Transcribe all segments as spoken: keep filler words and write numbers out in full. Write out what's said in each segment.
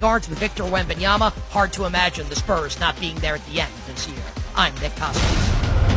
Regards with Victor Wembanyama. Hard to imagine the Spurs not being there at the end this year. I'm Nick Costa.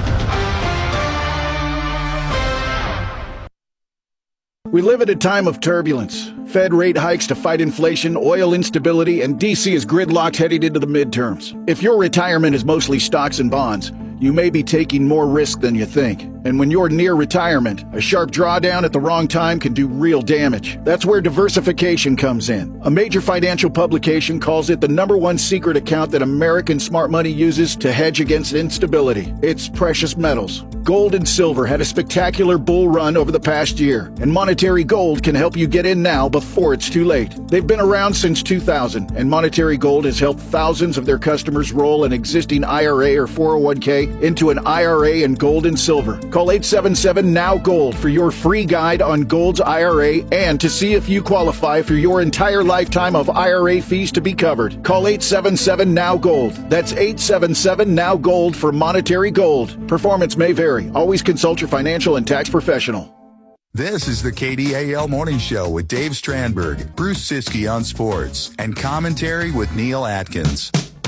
We live at a time of turbulence. Fed rate hikes to fight inflation, oil instability, and D C is gridlocked heading into the midterms. If your retirement is mostly stocks and bonds, you may be taking more risk than you think. And when you're near retirement, a sharp drawdown at the wrong time can do real damage. That's where diversification comes in. A major financial publication calls it the number one secret account that American smart money uses to hedge against instability. It's precious metals. Gold and silver had a spectacular bull run over the past year, and Monetary Gold can help you get in now before it's too late. They've been around since two thousand, and Monetary Gold has helped thousands of their customers roll an existing I R A or four oh one k into an I R A in gold and silver. Call eight seven seven now gold for your free guide on Gold's I R A and to see if you qualify for your entire lifetime of I R A fees to be covered. Call eight seven seven now gold. That's eight seven seven now gold for Monetary Gold. Performance may vary. Always consult your financial and tax professional. This is the K D A L Morning Show with Dave Strandberg, Bruce Siskey on sports, and commentary with Neil Atkins.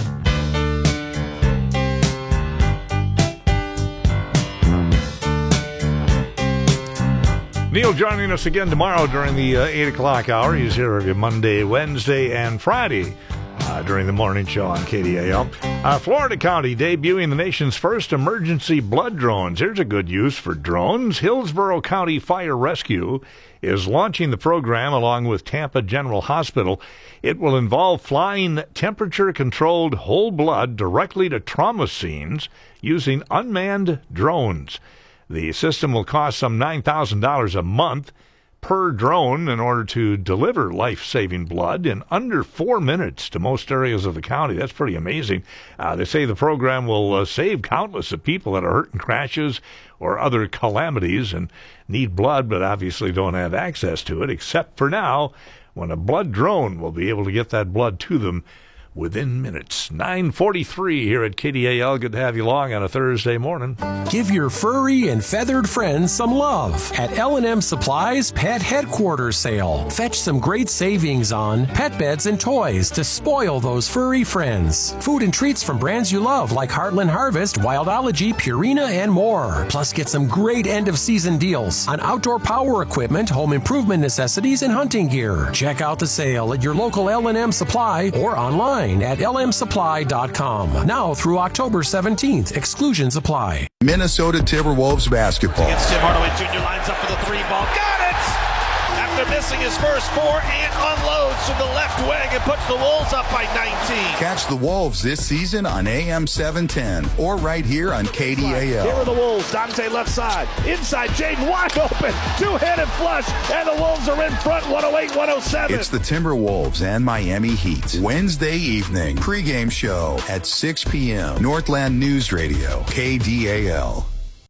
Neil joining us again tomorrow during the uh, eight o'clock hour. He's here every Monday, Wednesday, and Friday uh, during the morning show on K D A L. Uh, Florida County debuting the nation's first emergency blood drones. Here's a good use for drones. Hillsborough County Fire Rescue is launching the program along with Tampa General Hospital. It will involve flying temperature-controlled whole blood directly to trauma scenes using unmanned drones. The system will cost some nine thousand dollars a month per drone in order to deliver life-saving blood in under four minutes to most areas of the county. That's pretty amazing. Uh, they say the program will uh, save countless of people that are hurt in crashes or other calamities and need blood but obviously don't have access to it, except for now when a blood drone will be able to get that blood to them within minutes. nine forty-three here at K D A L. Good to have you along on a Thursday morning. Give your furry and feathered friends some love at L and M Supply's Pet Headquarters Sale. Fetch some great savings on pet beds and toys to spoil those furry friends. Food and treats from brands you love like Heartland Harvest, Wildology, Purina, and more. Plus, get some great end-of-season deals on outdoor power equipment, home improvement necessities, and hunting gear. Check out the sale at your local L and M Supply or online at L M supply dot com. Now through October seventeenth. Exclusions apply. Minnesota Timberwolves basketball. Against Tim Hardaway Junior lines up for the three ball. Got it! After missing his first four, and unloads from the left wing and puts the Wolves up by nineteen. Catch the Wolves this season on A M seven ten or right here on K D A L. Here are the Wolves. Dante left side. Inside, Jaden wide open. Two-handed flush, and the Wolves are in front, one oh eight one oh seven. It's the Timberwolves and Miami Heat. Wednesday evening, pregame show at six p.m. Northland News Radio, K D A L.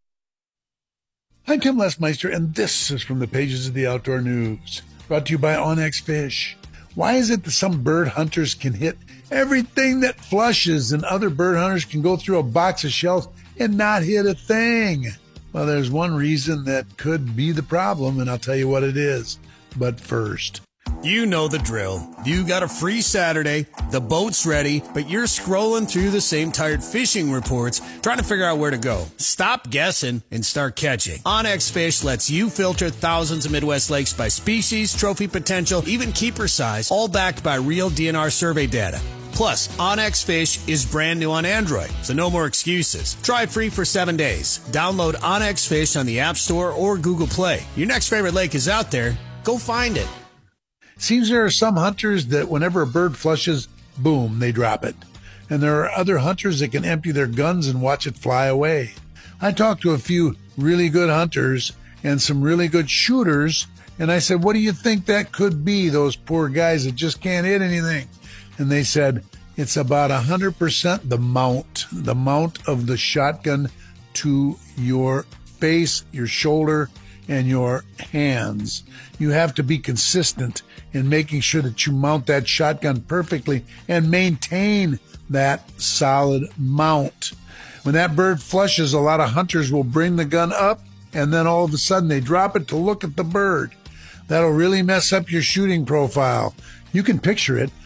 I'm Tim Lesmeister, and this is from the pages of the Outdoor News, brought to you by Onyx Fish. Why is it that some bird hunters can hit everything that flushes and other bird hunters can go through a box of shells and not hit a thing? Well, there's one reason that could be the problem, and I'll tell you what it is. But first, you know the drill. You got a free Saturday, the boat's ready, but you're scrolling through the same tired fishing reports trying to figure out where to go. Stop guessing and start catching. Onyx Fish lets you filter thousands of Midwest lakes by species, trophy potential, even keeper size, all backed by real D N R survey data. Plus, Onyx Fish is brand new on Android, so no more excuses. Try it free for seven days. Download Onyx Fish on the App Store or Google Play. Your next favorite lake is out there. Go find it. seems there are some hunters that whenever a bird flushes, boom, they drop it. And there are other hunters that can empty their guns and watch it fly away. I talked to a few really good hunters and some really good shooters, and I said, what do you think that could be, those poor guys that just can't hit anything? And they said, it's about one hundred percent the mount, the mount of the shotgun to your face, your shoulder, and your hands. You have to be consistent in making sure that you mount that shotgun perfectly and maintain that solid mount. When that bird flushes, a lot of hunters will bring the gun up and then all of a sudden they drop it to look at the bird. That'll really mess up your shooting profile. You can picture it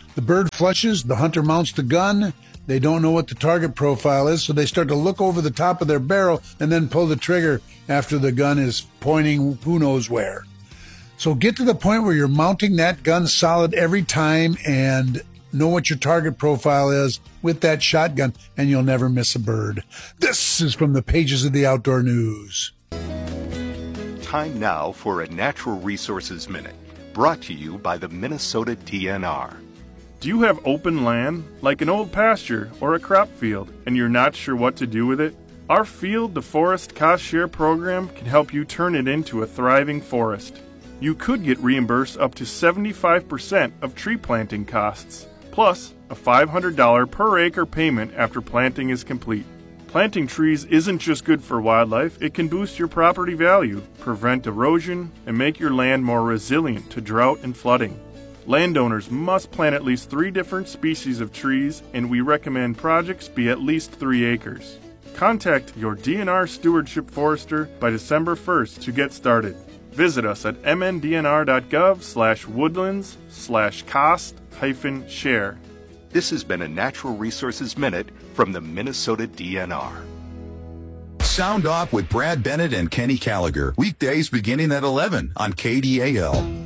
The bird flushes, the hunter mounts the gun. They don't know what the target profile is, so they start to look over the top of their barrel and then pull the trigger after the gun is pointing who knows where. So get to the point where you're mounting that gun solid every time and know what your target profile is with that shotgun, and you'll never miss a bird. This is from the pages of the Outdoor News. Time now for a Natural Resources Minute, brought to you by the Minnesota D N R. Do you have open land, like an old pasture or a crop field, and you're not sure what to do with it? Our Field to Forest Cost Share program can help you turn it into a thriving forest. You could get reimbursed up to seventy-five percent of tree planting costs, plus a five hundred dollars per acre payment after planting is complete. Planting trees isn't just good for wildlife, it can boost your property value, prevent erosion, and make your land more resilient to drought and flooding. Landowners must plant at least three different species of trees, and we recommend projects be at least three acres. Contact your D N R Stewardship Forester by December first to get started. Visit us at mndnr.gov slash woodlands slash cost hyphen share. This has been a Natural Resources Minute from the Minnesota D N R. Sound Off with Brad Bennett and Kenny Gallagher. Weekdays beginning at eleven on K D A L.